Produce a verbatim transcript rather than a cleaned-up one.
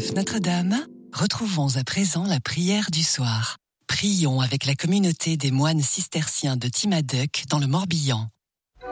Joseph Notre-Dame, retrouvons à présent la prière du soir. Prions avec la communauté des moines cisterciens de Timaduck dans le Morbihan.